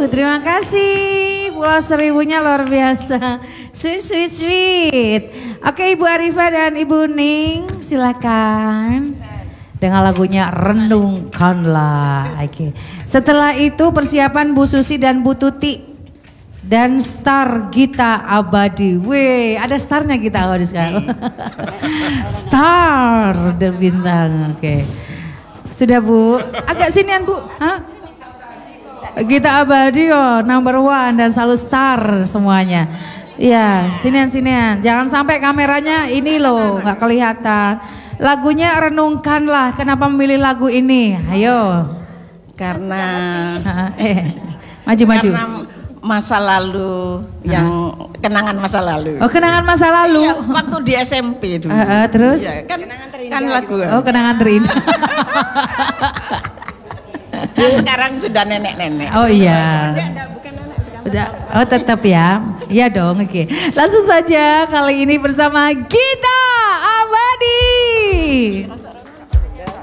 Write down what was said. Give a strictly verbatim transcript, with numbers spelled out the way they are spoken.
terima kasih. Pulau Seribunya luar biasa. Sweet, sweet, sweet. Oke, Ibu Arifah dan Ibu Ning, silakan. Dengan lagunya Renungkanlah. Oke. Setelah itu persiapan Bu Susi dan Bu Tuti. Dan star Gita Abadi. Weh, ada starnya Gita Abadi sekarang. Star dan bintang. Oke. Sudah Bu. Agak sinian Bu. Hah? Gita Abadi oh number one dan selalu star semuanya. Iya, sinian sinian. Jangan sampai kameranya ini loh nggak kelihatan. Lagunya Renungkanlah. Kenapa memilih lagu ini? Ayo. Karena eh maju maju. Karena masa lalu yang Hah? kenangan masa lalu. Oh, kenangan masa lalu. Iya, waktu di S M P dulu. Uh, uh, terus? Ya, kan, kan lagu. Oh, kenangan terindah. Sekarang sudah nenek-nenek. Oh iya. Udah, oh tetap ya. Iya dong, oke. Okay. Langsung saja kali ini bersama Gita